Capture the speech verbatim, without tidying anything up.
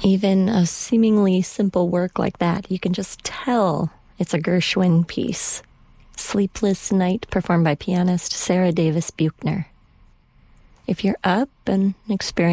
Even a seemingly simple work like that, you can just tell it's a Gershwin piece. Sleepless Night, performed by pianist Sarah Davis Buchner. If you're up and experiencing